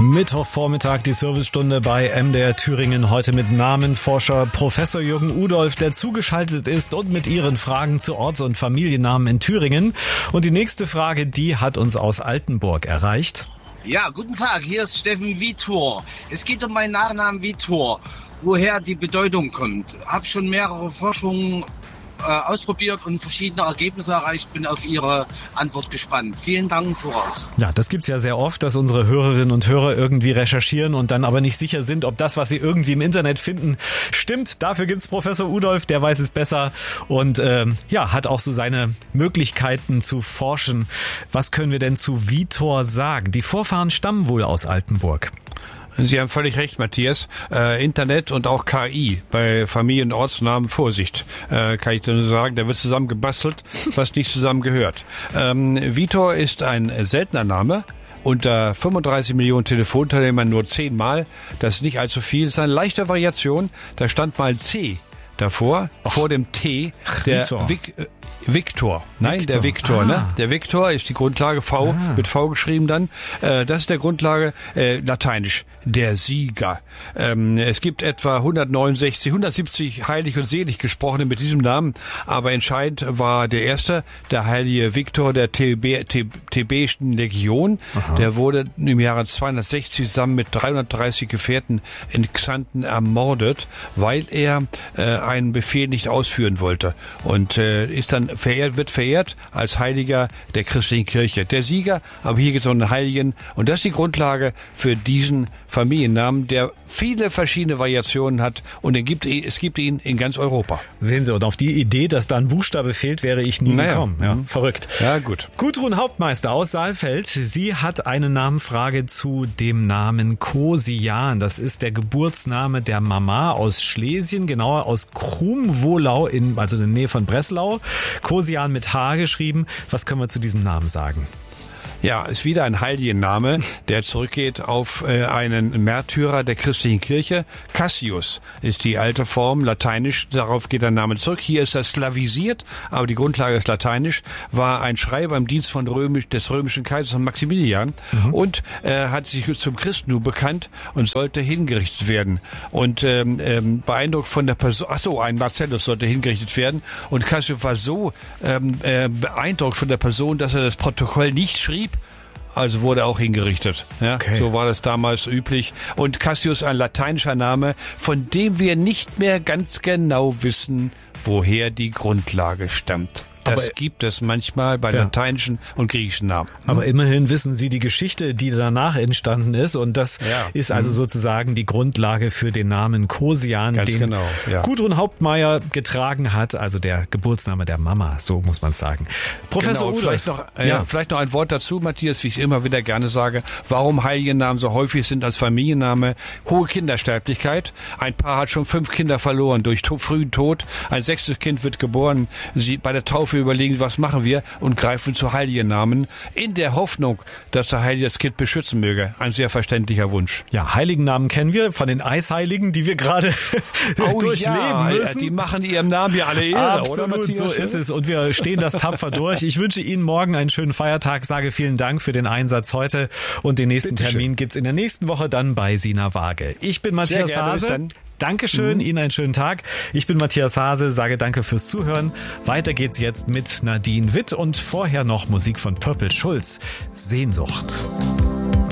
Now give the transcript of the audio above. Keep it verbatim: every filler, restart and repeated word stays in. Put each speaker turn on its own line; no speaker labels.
Mittwochvormittag, die Servicestunde bei M D R Thüringen. Heute mit Namenforscher Professor Jürgen Udolph, der zugeschaltet ist und mit Ihren Fragen zu Orts- und Familiennamen in Thüringen. Und die nächste Frage, die hat uns aus Altenburg erreicht.
Ja, guten Tag, hier ist Steffen Vitor. Es geht um meinen Nachnamen Vitor, woher die Bedeutung kommt. Hab schon mehrere Forschungen äh, ausprobiert und verschiedene Ergebnisse erreicht. Bin auf Ihre Antwort gespannt. Vielen Dank voraus.
Ja, das gibt's ja sehr oft, dass unsere Hörerinnen und Hörer irgendwie recherchieren und dann aber nicht sicher sind, ob das, was sie irgendwie im Internet finden, stimmt. Dafür gibt's Professor Udolph, der weiß es besser und ähm, ja, hat auch so seine Möglichkeiten zu forschen. Was können wir denn zu Vitor sagen? Die Vorfahren stammen wohl aus Altenburg.
Sie haben völlig recht, Matthias. Äh, Internet und auch K I bei Familien- und Ortsnamen, Vorsicht, äh, kann ich nur sagen, da wird zusammen gebastelt, was nicht zusammen gehört. Ähm, Vitor ist ein seltener Name. Unter fünfunddreißig Millionen Telefonteilnehmern nur zehnmal. Das ist nicht allzu viel. Das ist eine leichte Variation. Da stand mal C davor, Ach. vor dem T, der Vic, äh, Victor. Nein, Victor. der Victor, ah. ne? Der Victor ist die Grundlage, V, ah. mit V geschrieben dann. Äh, das ist der Grundlage, äh, lateinisch, der Sieger. Ähm, es gibt etwa hundertneunundsechzig, hundertsiebzig heilig und selig Gesprochene mit diesem Namen, aber entscheidend war der erste, der heilige Victor der Thebäischen Legion. Aha. Der wurde im Jahre zweihundertsechzig zusammen mit dreihundertdreißig Gefährten in Xanten ermordet, weil er äh, einen Befehl nicht ausführen wollte und äh, ist dann verehrt, wird verehrt als Heiliger der christlichen Kirche. Der Sieger, aber hier geht es um einen Heiligen und das ist die Grundlage für diesen Familiennamen, der viele verschiedene Variationen hat und es gibt, es gibt ihn in ganz Europa.
Sehen Sie, und auf die Idee, dass da ein Buchstabe fehlt, wäre ich nie naja. gekommen. Ja, verrückt.
Ja, gut.
Gudrun Hauptmeister aus Saalfeld, sie hat eine Namenfrage zu dem Namen Kosian. Das ist der Geburtsname der Mama aus Schlesien, genauer aus Krumwohlau, in, also in der Nähe von Breslau. Kosian mit H geschrieben. Was können wir zu diesem Namen sagen?
Ja, ist wieder ein Heiligenname, der zurückgeht auf äh, einen Märtyrer der christlichen Kirche. Cassius ist die alte Form, lateinisch, darauf geht der Name zurück. Hier ist das slavisiert, aber die Grundlage ist lateinisch, war ein Schreiber im Dienst von Römisch, des römischen Kaisers Maximilian mhm. und äh, hat sich zum Christentum bekannt und sollte hingerichtet werden. Und ähm, ähm, beeindruckt von der Person, ach so, ein Marcellus sollte hingerichtet werden und Cassius war so ähm, äh, beeindruckt von der Person, dass er das Protokoll nicht schrieb, also wurde auch hingerichtet. Ja, okay. So war das damals üblich. Und Cassius, ein lateinischer Name, von dem wir nicht mehr ganz genau wissen, woher die Grundlage stammt. Das aber, gibt es manchmal bei ja. lateinischen und griechischen Namen.
Aber immerhin wissen Sie die Geschichte, die danach entstanden ist. Und das ja. ist also mhm. sozusagen die Grundlage für den Namen Kosian,
Ganz
den
genau, ja.
Gudrun Hauptmeier getragen hat. Also der Geburtsname der Mama, so muss man sagen. Professor
genau,
Udolph.
Vielleicht noch, äh, ja. vielleicht noch ein Wort dazu, Matthias, wie ich es immer wieder gerne sage. Warum Heiligennamen so häufig sind als Familienname? Hohe Kindersterblichkeit. Ein Paar hat schon fünf Kinder verloren durch to- frühen Tod. Ein sechstes Kind wird geboren. Sie bei der Taufe überlegen, was machen wir und greifen zu Heiligennamen in der Hoffnung, dass der Heilige das Kind beschützen möge. Ein sehr verständlicher Wunsch.
Ja, Heiligennamen kennen wir von den Eisheiligen, die wir gerade
oh,
durchleben
ja,
müssen.
Die machen ihrem Namen ja alle Ehre,
Absolut,
oder Matthias?
So ist es und wir stehen das tapfer durch. Ich wünsche Ihnen morgen einen schönen Feiertag, sage vielen Dank für den Einsatz heute und den nächsten Bitte Termin schön. Gibt's in der nächsten Woche dann bei Sina Waage. Ich bin Matthias
Sehr gerne,
Hase.
bis dann.
Dankeschön, mhm. Ihnen einen schönen Tag. Ich bin Matthias Hase, sage danke fürs Zuhören. Weiter geht's jetzt mit Nadine Witt und vorher noch Musik von Purple Schulz. Sehnsucht.